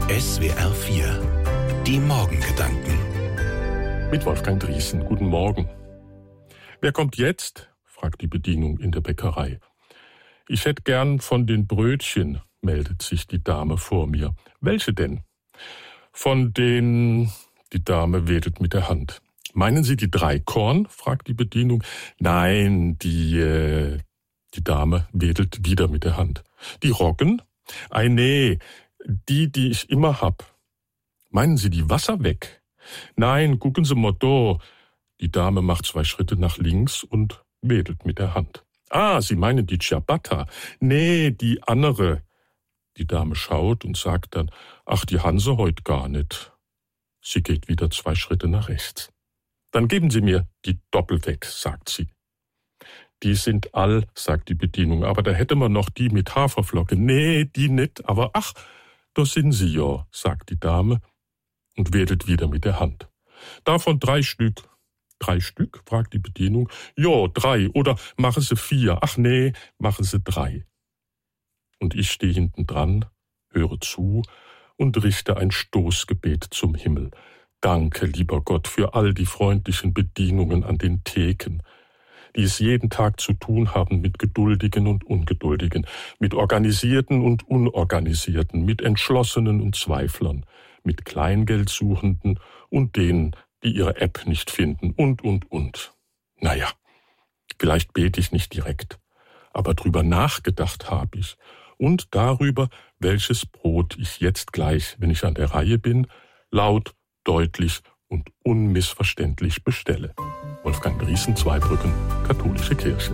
SWR 4 Die Morgengedanken Mit Wolfgang Driesen. Guten Morgen. Wer kommt jetzt? Fragt die Bedienung in der Bäckerei. Ich hätte gern von den Brötchen, meldet sich die Dame vor mir. Welche denn? Von den... Die Dame wedelt mit der Hand. Meinen Sie die 3 Korn? Fragt die Bedienung. Nein, die Dame wedelt wieder mit der Hand. Die Roggen? Ei, nee, die ich immer hab. Meinen Sie die Wasser weg? Nein, gucken Sie mal da. Die Dame macht 2 Schritte nach links und wedelt mit der Hand. Ah, Sie meinen die Ciabatta? Nee, die andere. Die Dame schaut und sagt dann, ach, die Hanse heut gar nicht. Sie geht wieder 2 Schritte nach rechts. Dann geben Sie mir die Doppelweg, sagt sie. Die sind all, sagt die Bedienung, aber da hätte man noch die mit Haferflocke. Nee, die nicht, aber ach, da sind sie ja, sagt die Dame und wedelt wieder mit der Hand. Davon 3 Stück. 3 Stück, fragt die Bedienung. Ja, 3, oder machen Sie 4. Ach nee, machen Sie 3. Und ich stehe hinten dran, höre zu und richte ein Stoßgebet zum Himmel. Danke, lieber Gott, für all die freundlichen Bedienungen an den Theken, die es jeden Tag zu tun haben mit Geduldigen und Ungeduldigen, mit Organisierten und Unorganisierten, mit Entschlossenen und Zweiflern, mit Kleingeldsuchenden und denen, die ihre App nicht finden und. Naja, vielleicht bete ich nicht direkt, aber drüber nachgedacht habe ich und darüber, welches Brot ich jetzt gleich, wenn ich an der Reihe bin, laut, deutlich und unmissverständlich bestelle. Wolfgang Driesen, Zweibrücken, Katholische Kirche.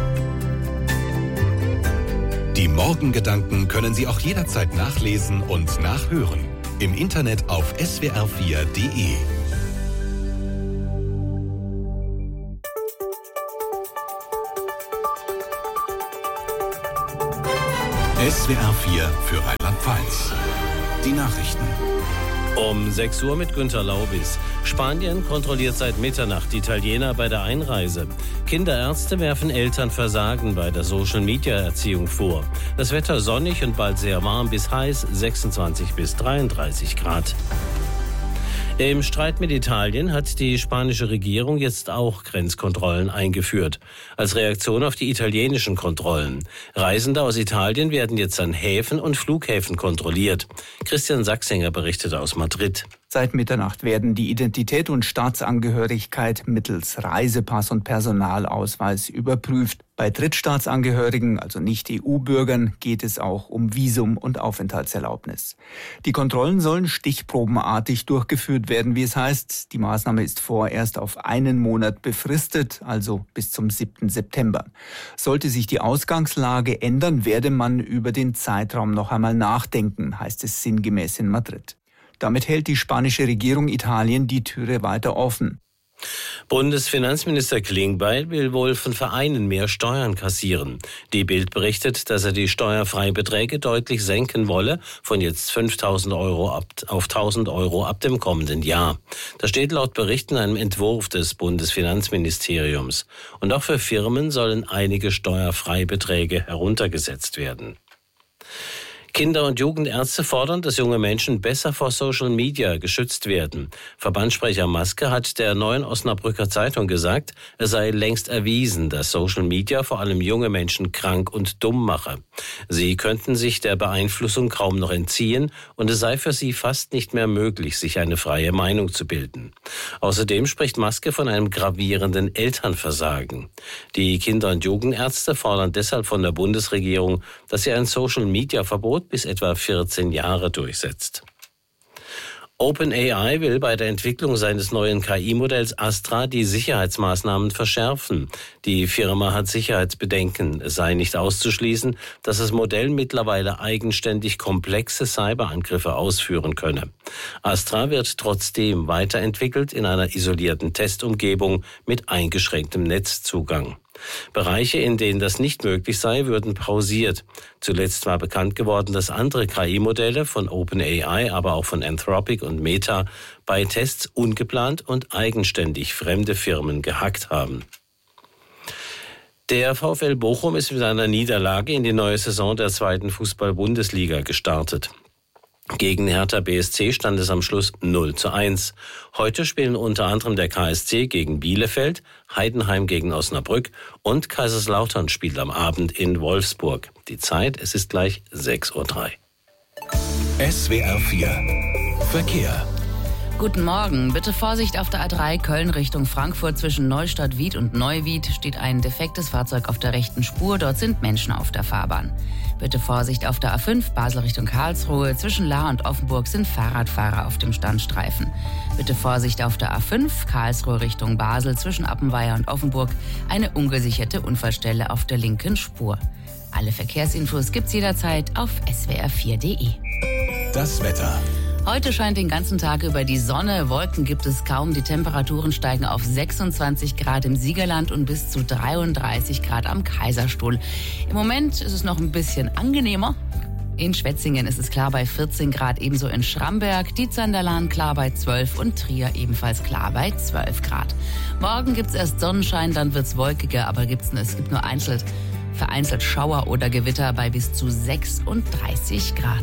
Die Morgengedanken können Sie auch jederzeit nachlesen und nachhören. Im Internet auf swr4.de. SWR 4 für Rheinland-Pfalz. Die Nachrichten. Um 6 Uhr mit Günter Laubis. Spanien kontrolliert seit Mitternacht Italiener bei der Einreise. Kinderärzte werfen Eltern Versagen bei der Social-Media-Erziehung vor. Das Wetter sonnig und bald sehr warm bis heiß, 26 bis 33 Grad. Im Streit mit Italien hat die spanische Regierung jetzt auch Grenzkontrollen eingeführt. Als Reaktion auf die italienischen Kontrollen. Reisende aus Italien werden jetzt an Häfen und Flughäfen kontrolliert. Christian Sachsinger berichtet aus Madrid. Seit Mitternacht werden die Identität und Staatsangehörigkeit mittels Reisepass und Personalausweis überprüft. Bei Drittstaatsangehörigen, also Nicht-EU-Bürgern, geht es auch um Visum und Aufenthaltserlaubnis. Die Kontrollen sollen stichprobenartig durchgeführt werden, wie es heißt. Die Maßnahme ist vorerst auf 1 Monat befristet, also bis zum 7. September. Sollte sich die Ausgangslage ändern, werde man über den Zeitraum noch einmal nachdenken, heißt es sinngemäß in Madrid. Damit hält die spanische Regierung Italien die Türe weiter offen. Bundesfinanzminister Klingbeil will wohl von Vereinen mehr Steuern kassieren. Die Bild berichtet, dass er die Steuerfreibeträge deutlich senken wolle, von jetzt 5.000 Euro auf 1.000 Euro ab dem kommenden Jahr. Das steht laut Bericht in einem Entwurf des Bundesfinanzministeriums. Und auch für Firmen sollen einige Steuerfreibeträge heruntergesetzt werden. Kinder- und Jugendärzte fordern, dass junge Menschen besser vor Social Media geschützt werden. Verbandssprecher Maske hat der Neuen Osnabrücker Zeitung gesagt, es sei längst erwiesen, dass Social Media vor allem junge Menschen krank und dumm mache. Sie könnten sich der Beeinflussung kaum noch entziehen und es sei für sie fast nicht mehr möglich, sich eine freie Meinung zu bilden. Außerdem spricht Maske von einem gravierenden Elternversagen. Die Kinder- und Jugendärzte fordern deshalb von der Bundesregierung, dass sie ein Social-Media-Verbot bis etwa 14 Jahre durchsetzt. OpenAI will bei der Entwicklung seines neuen KI-Modells Astra die Sicherheitsmaßnahmen verschärfen. Die Firma hat Sicherheitsbedenken. Es sei nicht auszuschließen, dass das Modell mittlerweile eigenständig komplexe Cyberangriffe ausführen könne. Astra wird trotzdem weiterentwickelt in einer isolierten Testumgebung mit eingeschränktem Netzzugang. Bereiche, in denen das nicht möglich sei, würden pausiert. Zuletzt war bekannt geworden, dass andere KI-Modelle von OpenAI, aber auch von Anthropic und Meta bei Tests ungeplant und eigenständig fremde Firmen gehackt haben. Der VfL Bochum ist mit einer Niederlage in die neue Saison der 2. Fußball-Bundesliga gestartet. Gegen Hertha BSC stand es am Schluss 0:1. Heute spielen unter anderem der KSC gegen Bielefeld, Heidenheim gegen Osnabrück und Kaiserslautern spielt am Abend in Wolfsburg. Die Zeit, es ist gleich 6:03 Uhr. SWR 4 Verkehr. Guten Morgen. Bitte Vorsicht auf der A3 Köln Richtung Frankfurt zwischen Neustadt-Wied und Neuwied steht ein defektes Fahrzeug auf der rechten Spur. Dort sind Menschen auf der Fahrbahn. Bitte Vorsicht auf der A5 Basel Richtung Karlsruhe. Zwischen Lahr und Offenburg sind Fahrradfahrer auf dem Standstreifen. Bitte Vorsicht auf der A5 Karlsruhe Richtung Basel zwischen Appenweier und Offenburg. Eine ungesicherte Unfallstelle auf der linken Spur. Alle Verkehrsinfos gibt's jederzeit auf swr4.de. Das Wetter. Heute scheint den ganzen Tag über die Sonne, Wolken gibt es kaum, die Temperaturen steigen auf 26 Grad im Siegerland und bis zu 33 Grad am Kaiserstuhl. Im Moment ist es noch ein bisschen angenehmer. In Schwetzingen ist es klar bei 14 Grad, ebenso in Schramberg, Dietzenderlaan klar bei 12 und Trier ebenfalls klar bei 12 Grad. Morgen gibt es erst Sonnenschein, dann wird es wolkiger, aber es gibt nur vereinzelt Schauer oder Gewitter bei bis zu 36 Grad.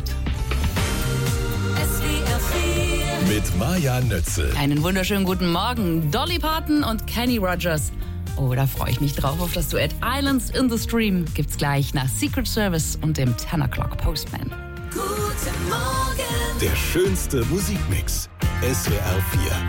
Mit Maja Nötzel. Einen wunderschönen guten Morgen. Dolly Parton und Kenny Rogers. Oh, da freue ich mich drauf auf das Duett Islands in the Stream. Gibt's gleich nach Secret Service und dem 10 O'Clock Postman. Guten Morgen. Der schönste Musikmix. SWR 4.